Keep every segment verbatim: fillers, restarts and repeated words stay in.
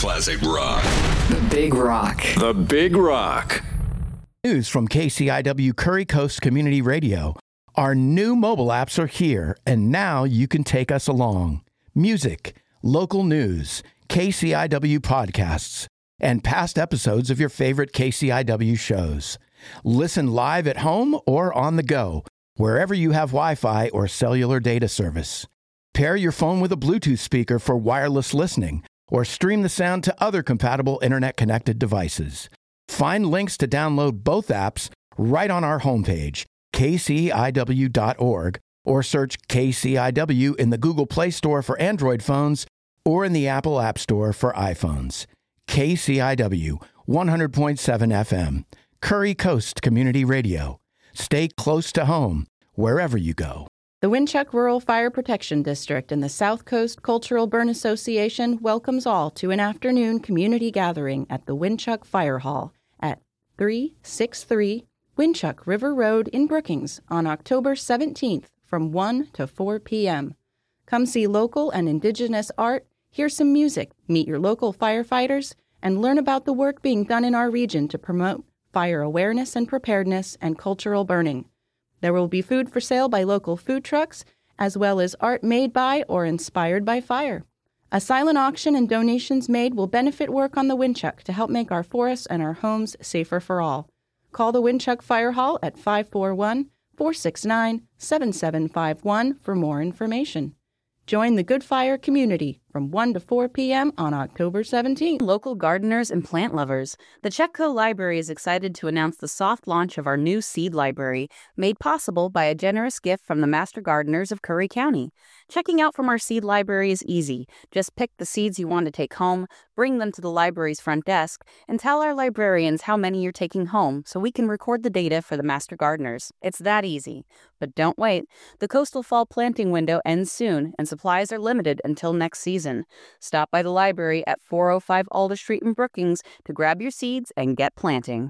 classic rock. The Big Rock. The Big Rock. News from K C I W Curry Coast Community Radio. Our new mobile apps are here, and now you can take us along. Music, local news, K C I W podcasts, and past episodes of your favorite K C I W shows. Listen live at home or on the go, wherever you have Wi-Fi or cellular data service. Pair your phone with a Bluetooth speaker for wireless listening, or stream the sound to other compatible internet-connected devices. Find links to download both apps right on our homepage, K C I W dot org, or search K C I W in the Google Play Store for Android phones or in the Apple App Store for iPhones. K C I W, one hundred point seven F M, Curry Coast Community Radio. Stay close to home, wherever you go. The Winchuck Rural Fire Protection District and the South Coast Cultural Burn Association welcomes all to an afternoon community gathering at the Winchuck Fire Hall at three sixty-three Winchuck River Road in Brookings on October seventeenth from one to four p.m. Come see local and indigenous art, hear some music, meet your local firefighters, and learn about the work being done in our region to promote fire awareness and preparedness and cultural burning. There will be food for sale by local food trucks, as well as art made by or inspired by fire. A silent auction and donations made will benefit work on the Winchuck to help make our forests and our homes safer for all. Call the Winchuck Fire Hall at five four one, four six nine, seven seven five one for more information. Join the Good Fire community from one to four p.m. on October seventeenth. Local gardeners and plant lovers, the Chetco Library is excited to announce the soft launch of our new seed library, made possible by a generous gift from the Master Gardeners of Curry County. Checking out from our seed library is easy. Just pick the seeds you want to take home, bring them to the library's front desk, and tell our librarians how many you're taking home so we can record the data for the Master Gardeners. It's that easy. But don't wait. The coastal fall planting window ends soon, and supplies are limited until next season. Stop by the library at four oh five Alder Street in Brookings to grab your seeds and get planting.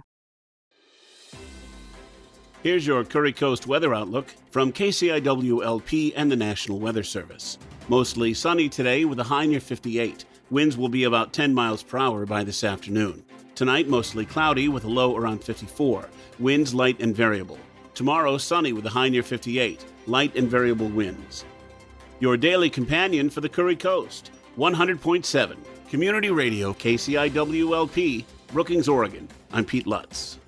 Here's your Curry Coast weather outlook from K C I W L P and the National Weather Service. Mostly sunny today with a high near fifty-eight. Winds will be about ten miles per hour by this afternoon. Tonight, mostly cloudy with a low around fifty-four. Winds light and variable. Tomorrow, sunny with a high near fifty-eight. Light and variable winds. Your daily companion for the Curry Coast. one hundred point seven. Community Radio, K C I W L P, Brookings, Oregon. I'm Pete Lutz.